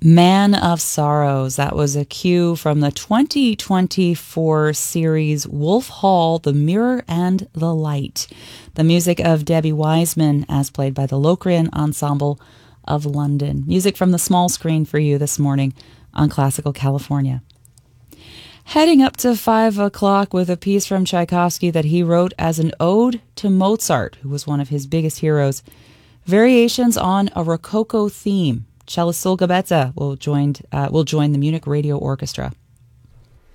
Man of Sorrows. That was a cue from the 2024 series Wolf Hall, The Mirror and the Light. The music of Debbie Wiseman as played by the Locrian Ensemble of London. Music from the small screen for you this morning on Classical California. Heading up to 5 o'clock with a piece from Tchaikovsky that he wrote as an ode to Mozart, who was one of his biggest heroes. Variations on a Rococo theme. Cellist Olga Betza will join the Munich Radio Orchestra.